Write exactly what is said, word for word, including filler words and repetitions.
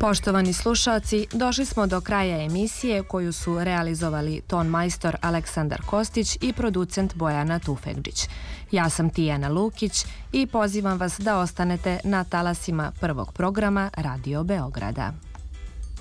Poštovani slušalci, došli smo do kraja emisije koju su realizovali ton majstor Aleksandar Kostić i producent Bojana Tufekđić. Ja sam Tijana Lukić i pozivam vas da ostanete na talasima prvog programa Radio Beograda.